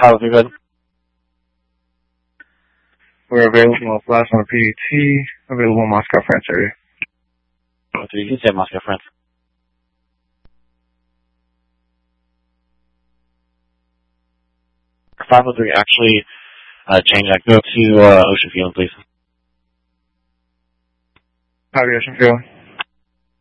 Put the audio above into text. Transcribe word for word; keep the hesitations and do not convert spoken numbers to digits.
How have you been? We're available at Plasma P D T, available in Moscow, France area. Oh, did you say Moscow, France? five oh three, actually, uh, change that. Go to uh, Ocean Field, please. Copy, Ocean Field.